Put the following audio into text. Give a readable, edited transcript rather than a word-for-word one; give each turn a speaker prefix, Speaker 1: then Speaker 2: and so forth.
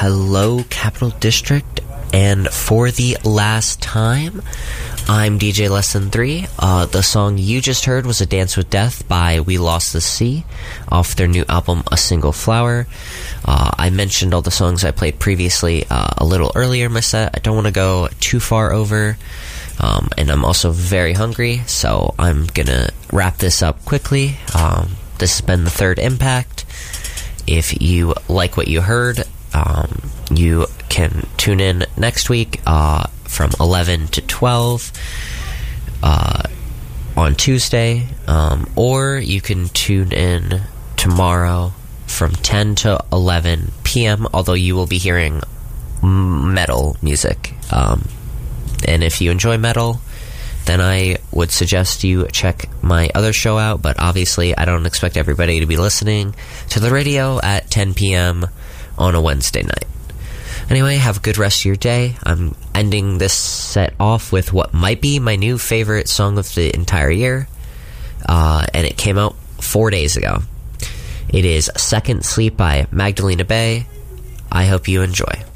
Speaker 1: hello, Capital District, and for the last time, I'm DJ Less Than 3. The song you just heard was A Dance with Death by We Lost the Sea, off their new album, A Single Flower. I mentioned all the songs I played previously a little earlier in my set. I don't want to go too far over, and I'm also very hungry, so I'm gonna wrap this up quickly. This has been the Third Impact. If you like what you heard, you can tune in next week from 11 to 12 on Tuesday, or you can tune in tomorrow from 10 to 11 p.m., although you will be hearing metal music. And if you enjoy metal, then I would suggest you check my other show out, but obviously I don't expect everybody to be listening to the radio at 10 p.m. on a Wednesday night. Anyway, have a good rest of your day. I'm ending this set off with what might be my new favorite song of the entire year, and it came out 4 days ago. It is Second Sleep by Magdalena Bay. I hope you enjoy.